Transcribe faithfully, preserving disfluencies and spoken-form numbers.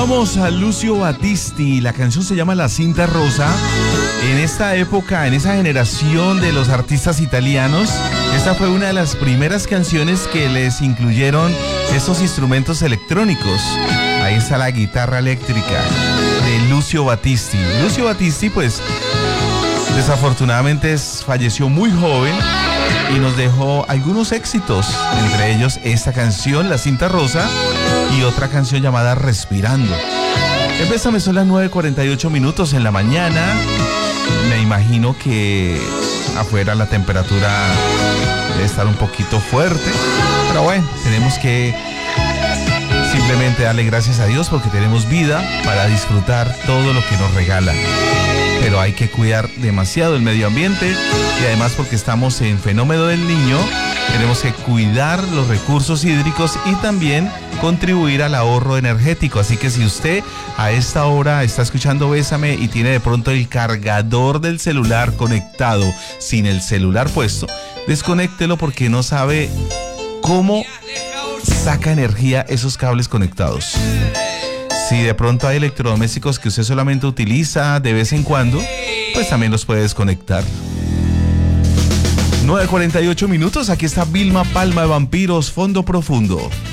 Escuchábamos a Lucio Battisti, la canción se llama La Cinta Rosa. En esta época, en esa generación de los artistas italianos, esta fue una de las primeras canciones que les incluyeron estos instrumentos electrónicos. Ahí está la guitarra eléctrica de Lucio Battisti. Lucio Battisti, pues, desafortunadamente falleció muy joven y nos dejó algunos éxitos, entre ellos esta canción, La Cinta Rosa, y otra canción llamada Respirando. Empezamos, son las nueve cuarenta y ocho minutos en la mañana. Me imagino que afuera la temperatura debe estar un poquito fuerte, pero bueno, tenemos que simplemente darle gracias a Dios porque tenemos vida para disfrutar todo lo que nos regala. Pero hay que cuidar demasiado el medio ambiente y además porque estamos en fenómeno del niño, tenemos que cuidar los recursos hídricos y también contribuir al ahorro energético. Así que si usted a esta hora está escuchando Bésame y tiene de pronto el cargador del celular conectado sin el celular puesto, desconéctelo porque no sabe cómo saca energía esos cables conectados. Si de pronto hay electrodomésticos que usted solamente utiliza de vez en cuando, pues también los puede desconectar. nueve cuarenta y ocho minutos, aquí está Vilma Palma de Vampiros, Fondo Profundo.